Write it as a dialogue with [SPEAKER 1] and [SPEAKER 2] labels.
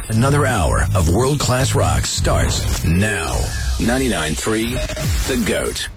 [SPEAKER 1] Another hour of world-class rock starts now. 99.3 The GOAT.